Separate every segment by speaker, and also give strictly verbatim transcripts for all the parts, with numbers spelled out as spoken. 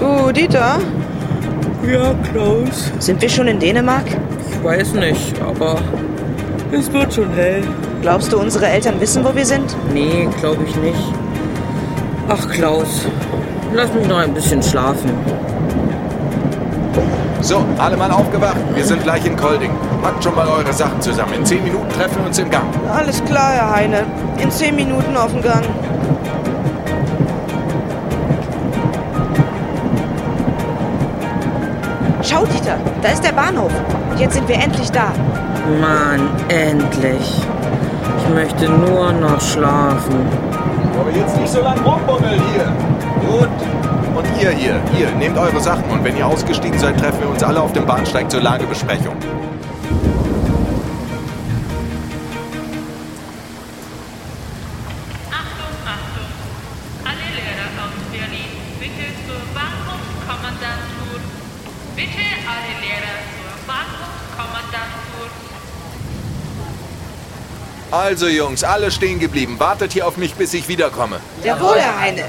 Speaker 1: Du, Dieter?
Speaker 2: Ja, Klaus?
Speaker 1: Sind wir schon in Dänemark?
Speaker 2: Ich weiß nicht, aber es wird schon hell.
Speaker 1: Glaubst du, unsere Eltern wissen, wo wir sind?
Speaker 2: Nee, glaube ich nicht. Ach, Klaus, lass mich noch ein bisschen schlafen.
Speaker 3: So, alle Mann aufgewacht. Wir sind gleich in Kolding. Packt schon mal eure Sachen zusammen. In zehn Minuten treffen wir uns im Gang.
Speaker 1: Alles klar, Herr Heine. In zehn Minuten auf dem Gang. Schau, Dieter, da ist der Bahnhof. Und jetzt sind wir endlich da.
Speaker 2: Mann, endlich. Ich möchte nur noch schlafen.
Speaker 3: Aber jetzt nicht so lang rumbummeln hier. Gut. Und ihr hier, hier, nehmt eure Sachen. Und wenn ihr ausgestiegen seid, treffen wir uns alle auf dem Bahnsteig zur Lagebesprechung.
Speaker 4: Achtung, Achtung. Alle Lehrer aus Berlin, bitte zur Bahnhofskommandantur. Bitte alle Lehrer zur Bahnhofskommandantur.
Speaker 3: Also Jungs, alle stehen geblieben. Wartet hier auf mich, bis ich wiederkomme.
Speaker 1: Jawohl, Herr Heine.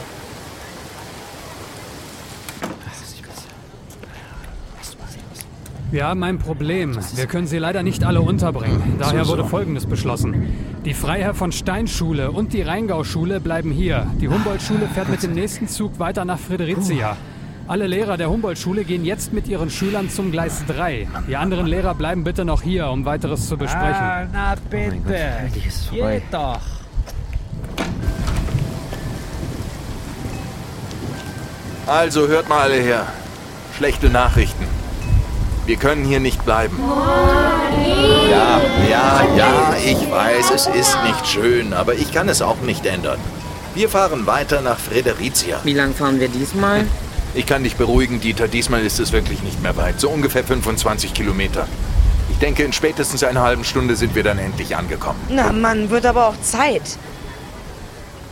Speaker 5: Wir haben ein Problem. Wir können sie leider nicht alle unterbringen. Daher wurde Folgendes beschlossen. Die Freiherr von Stein Schule und die Rheingau-Schule bleiben hier. Die Humboldt-Schule fährt mit dem nächsten Zug weiter nach Fredericia. Alle Lehrer der Humboldt-Schule gehen jetzt mit ihren Schülern zum Gleis drei. Die anderen Lehrer bleiben bitte noch hier, um weiteres zu besprechen.
Speaker 6: Ah, na bitte.
Speaker 7: Oh Gott, ist vorbei.
Speaker 6: Geht doch.
Speaker 3: Also hört mal alle her. Schlechte Nachrichten. Wir können hier nicht bleiben. Ja, ja, ja, ich weiß, es ist nicht schön, aber ich kann es auch nicht ändern. Wir fahren weiter nach Fredericia.
Speaker 2: Wie lang fahren wir diesmal?
Speaker 3: Ich kann dich beruhigen, Dieter, diesmal ist es wirklich nicht mehr weit. So ungefähr fünfundzwanzig Kilometer. Ich denke, in spätestens einer halben Stunde sind wir dann endlich angekommen.
Speaker 1: Na Mann, wird aber auch Zeit.